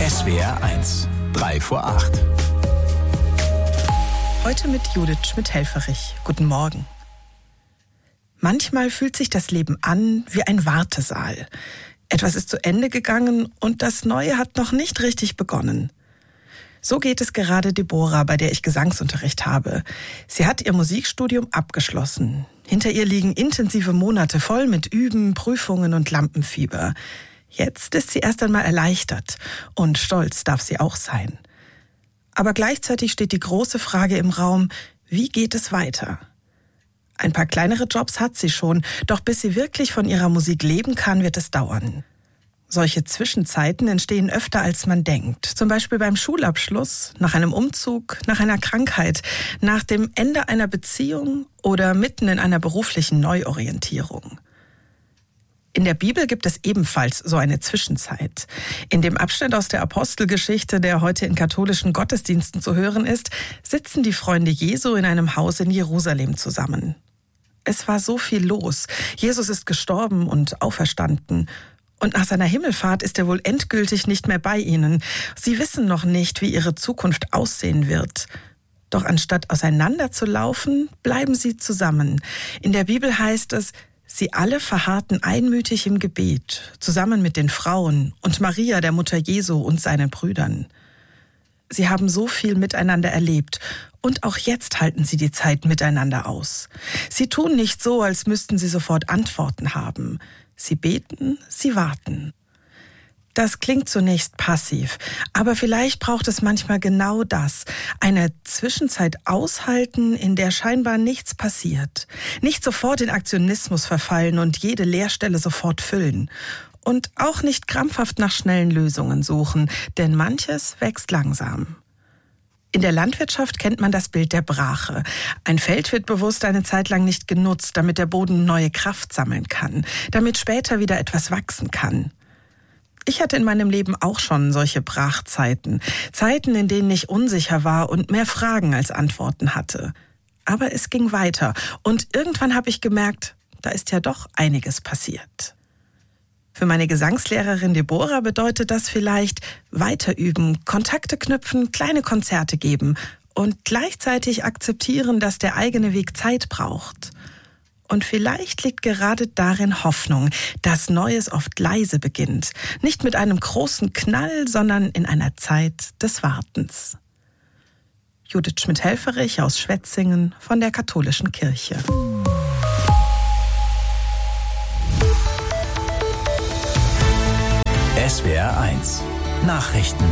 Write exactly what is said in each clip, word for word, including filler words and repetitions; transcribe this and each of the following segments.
S W R eins, drei vor acht. Heute mit Judith Schmidt-Helfferich. Guten Morgen. Manchmal fühlt sich das Leben an wie ein Wartesaal. Etwas ist zu Ende gegangen und das Neue hat noch nicht richtig begonnen. So geht es gerade Deborah, bei der ich Gesangsunterricht habe. Sie hat ihr Musikstudium abgeschlossen. Hinter ihr liegen intensive Monate voll mit Üben, Prüfungen und Lampenfieber. Jetzt ist sie erst einmal erleichtert und stolz darf sie auch sein. Aber gleichzeitig steht die große Frage im Raum, wie geht es weiter? Ein paar kleinere Jobs hat sie schon, doch bis sie wirklich von ihrer Musik leben kann, wird es dauern. Solche Zwischenzeiten entstehen öfter, als man denkt. Zum Beispiel beim Schulabschluss, nach einem Umzug, nach einer Krankheit, nach dem Ende einer Beziehung oder mitten in einer beruflichen Neuorientierung. In der Bibel gibt es ebenfalls so eine Zwischenzeit. In dem Abschnitt aus der Apostelgeschichte, der heute in katholischen Gottesdiensten zu hören ist, sitzen die Freunde Jesu in einem Haus in Jerusalem zusammen. Es war so viel los. Jesus ist gestorben und auferstanden. Und nach seiner Himmelfahrt ist er wohl endgültig nicht mehr bei ihnen. Sie wissen noch nicht, wie ihre Zukunft aussehen wird. Doch anstatt auseinanderzulaufen, bleiben sie zusammen. In der Bibel heißt es, sie alle verharrten einmütig im Gebet, zusammen mit den Frauen und Maria, der Mutter Jesu, und seinen Brüdern. Sie haben so viel miteinander erlebt und auch jetzt halten sie die Zeit miteinander aus. Sie tun nicht so, als müssten sie sofort Antworten haben. Sie beten, sie warten. Das klingt zunächst passiv, aber vielleicht braucht es manchmal genau das. Eine Zwischenzeit aushalten, in der scheinbar nichts passiert. Nicht sofort in Aktionismus verfallen und jede Leerstelle sofort füllen. Und auch nicht krampfhaft nach schnellen Lösungen suchen, denn manches wächst langsam. In der Landwirtschaft kennt man das Bild der Brache. Ein Feld wird bewusst eine Zeit lang nicht genutzt, damit der Boden neue Kraft sammeln kann, damit später wieder etwas wachsen kann. Ich hatte in meinem Leben auch schon solche Brachzeiten. Zeiten, in denen ich unsicher war und mehr Fragen als Antworten hatte. Aber es ging weiter und irgendwann habe ich gemerkt, da ist ja doch einiges passiert. Für meine Gesangslehrerin Deborah bedeutet das vielleicht weiterüben, Kontakte knüpfen, kleine Konzerte geben und gleichzeitig akzeptieren, dass der eigene Weg Zeit braucht. Und vielleicht liegt gerade darin Hoffnung, dass Neues oft leise beginnt. Nicht mit einem großen Knall, sondern in einer Zeit des Wartens. Judith Schmidt-Helfferich aus Schwetzingen von der Katholischen Kirche. S W R eins Nachrichten.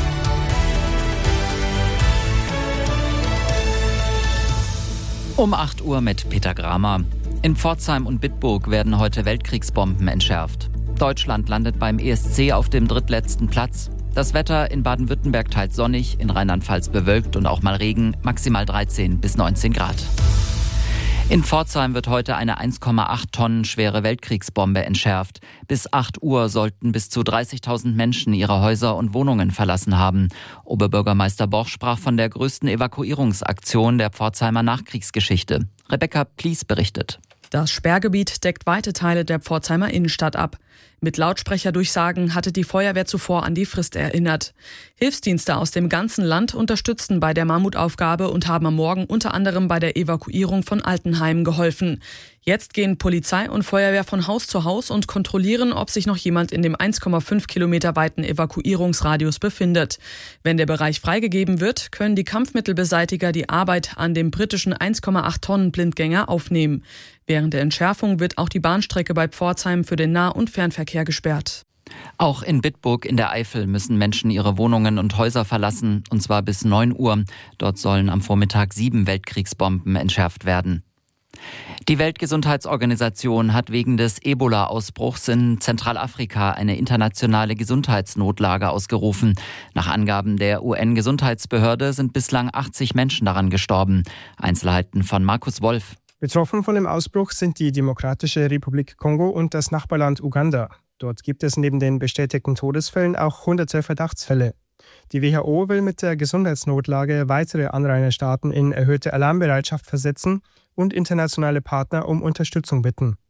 Um acht Uhr mit Peter Gramer. In Pforzheim und Bitburg werden heute Weltkriegsbomben entschärft. Deutschland landet beim E S C auf dem drittletzten Platz. Das Wetter in Baden-Württemberg teils sonnig, in Rheinland-Pfalz bewölkt und auch mal Regen, maximal dreizehn bis neunzehn Grad. In Pforzheim wird heute eine eins Komma acht Tonnen schwere Weltkriegsbombe entschärft. Bis acht Uhr sollten bis zu dreißigtausend Menschen ihre Häuser und Wohnungen verlassen haben. Oberbürgermeister Boch sprach von der größten Evakuierungsaktion der Pforzheimer Nachkriegsgeschichte. Rebecca Plies berichtet. Das Sperrgebiet deckt weite Teile der Pforzheimer Innenstadt ab. Mit Lautsprecherdurchsagen hatte die Feuerwehr zuvor an die Frist erinnert. Hilfsdienste aus dem ganzen Land unterstützten bei der Mammutaufgabe und haben am Morgen unter anderem bei der Evakuierung von Altenheimen geholfen. Jetzt gehen Polizei und Feuerwehr von Haus zu Haus und kontrollieren, ob sich noch jemand in dem eins Komma fünf Kilometer weiten Evakuierungsradius befindet. Wenn der Bereich freigegeben wird, können die Kampfmittelbeseitiger die Arbeit an dem britischen eins Komma acht Tonnen Blindgänger aufnehmen. Während der Entschärfung wird auch die Bahnstrecke bei Pforzheim für den Nah- und Fernverkehr gesperrt. Auch in Bitburg in der Eifel müssen Menschen ihre Wohnungen und Häuser verlassen, und zwar bis neun Uhr. Dort sollen am Vormittag sieben Weltkriegsbomben entschärft werden. Die Weltgesundheitsorganisation hat wegen des Ebola-Ausbruchs in Zentralafrika eine internationale Gesundheitsnotlage ausgerufen. Nach Angaben der U N-Gesundheitsbehörde sind bislang achtzig Menschen daran gestorben. Einzelheiten von Markus Wolf. Betroffen von dem Ausbruch sind die Demokratische Republik Kongo und das Nachbarland Uganda. Dort gibt es neben den bestätigten Todesfällen auch hunderte Verdachtsfälle. Die W H O will mit der Gesundheitsnotlage weitere Anrainerstaaten in erhöhte Alarmbereitschaft versetzen und internationale Partner um Unterstützung bitten.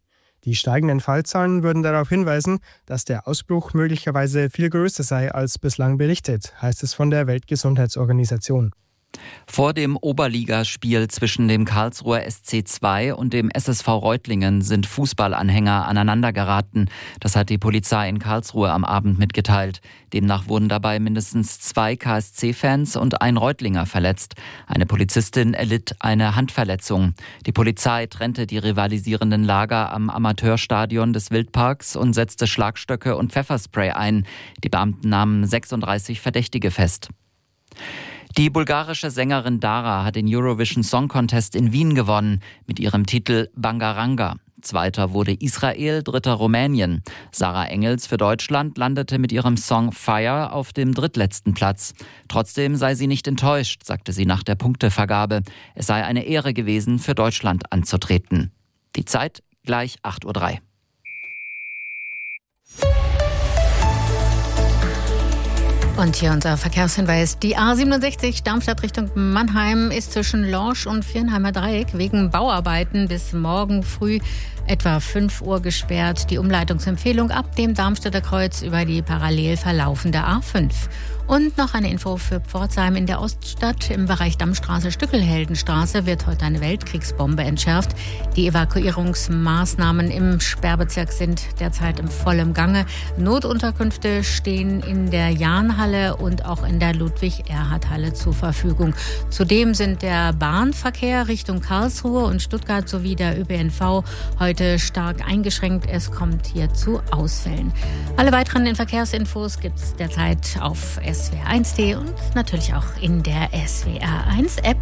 Die steigenden Fallzahlen würden darauf hinweisen, dass der Ausbruch möglicherweise viel größer sei als bislang berichtet, heißt es von der Weltgesundheitsorganisation. Vor dem Oberligaspiel zwischen dem Karlsruher S C zwei und dem S S V Reutlingen sind Fußballanhänger aneinandergeraten. Das hat die Polizei in Karlsruhe am Abend mitgeteilt. Demnach wurden dabei mindestens zwei K S C-Fans und ein Reutlinger verletzt. Eine Polizistin erlitt eine Handverletzung. Die Polizei trennte die rivalisierenden Lager am Amateurstadion des Wildparks und setzte Schlagstöcke und Pfefferspray ein. Die Beamten nahmen sechsunddreißig Verdächtige fest. Die bulgarische Sängerin Dara hat den Eurovision Song Contest in Wien gewonnen mit ihrem Titel Bangaranga. Zweiter wurde Israel, dritter Rumänien. Sarah Engels für Deutschland landete mit ihrem Song Fire auf dem drittletzten Platz. Trotzdem sei sie nicht enttäuscht, sagte sie nach der Punktevergabe. Es sei eine Ehre gewesen, für Deutschland anzutreten. Die Zeit gleich acht Uhr drei. Und hier unser Verkehrshinweis. Die A siebenundsechzig Darmstadt Richtung Mannheim ist zwischen Lorsch und Viernheimer Dreieck wegen Bauarbeiten bis morgen früh etwa fünf Uhr gesperrt. Die Umleitungsempfehlung ab dem Darmstädter Kreuz über die parallel verlaufende A fünf. Und noch eine Info für Pforzheim in der Oststadt. Im Bereich Dammstraße, Stückelheldenstraße wird heute eine Weltkriegsbombe entschärft. Die Evakuierungsmaßnahmen im Sperrbezirk sind derzeit im vollen Gange. Notunterkünfte stehen in der Jahnhalle und auch in der Ludwig-Erhard-Halle zur Verfügung. Zudem sind der Bahnverkehr Richtung Karlsruhe und Stuttgart sowie der Ö P N V heute stark eingeschränkt. Es kommt hier zu Ausfällen. Alle weiteren Verkehrsinfos gibt es derzeit auf S W R eins punkt de und natürlich auch in der S W R eins App.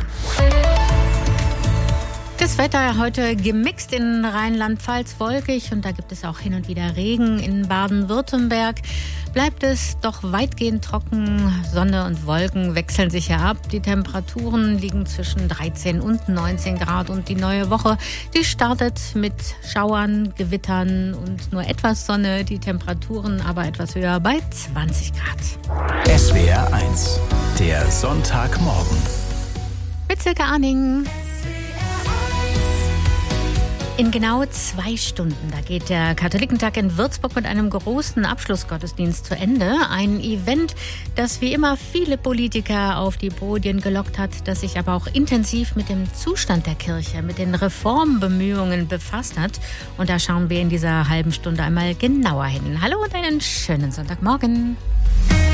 Das Wetter heute gemixt in Rheinland-Pfalz, wolkig und da gibt es auch hin und wieder Regen. In Baden-Württemberg bleibt es doch weitgehend trocken. Sonne und Wolken wechseln sich ja ab. Die Temperaturen liegen zwischen dreizehn und neunzehn Grad und die neue Woche, die startet mit Schauern, Gewittern und nur etwas Sonne. Die Temperaturen aber etwas höher bei zwanzig Grad. S W R eins, der Sonntagmorgen. Bezirke Arning. In genau zwei Stunden, da geht der Katholikentag in Würzburg mit einem großen Abschlussgottesdienst zu Ende. Ein Event, das wie immer viele Politiker auf die Podien gelockt hat, das sich aber auch intensiv mit dem Zustand der Kirche, mit den Reformbemühungen befasst hat. Und da schauen wir in dieser halben Stunde einmal genauer hin. Hallo und einen schönen Sonntagmorgen.